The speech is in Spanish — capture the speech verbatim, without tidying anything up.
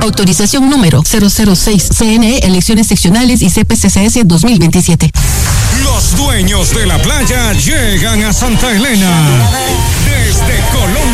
Autorización número cero cero seis, C N E, elecciones seccionales y C P C C S dos mil veintisiete. Los dueños de la playa llegan a Santa Elena. Desde Colombia.